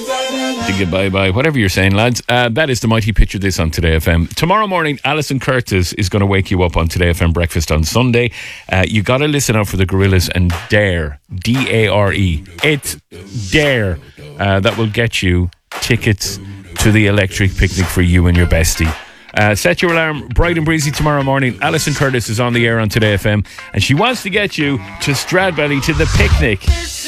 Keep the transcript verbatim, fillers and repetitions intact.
Digga bye bye, whatever you're saying, lads. Uh, that is the mighty Picture This on Today F M. Tomorrow morning, Alison Curtis is going to wake you up on Today F M Breakfast on Sunday. Uh, you got to listen out for the Gorillaz and Dare, D A R E. It's Dare uh, that will get you tickets to the electric picnic for you and your bestie. Uh, set your alarm bright and breezy tomorrow morning. Alison Curtis is on the air on Today F M, and she wants to get you to Stradbally to the picnic.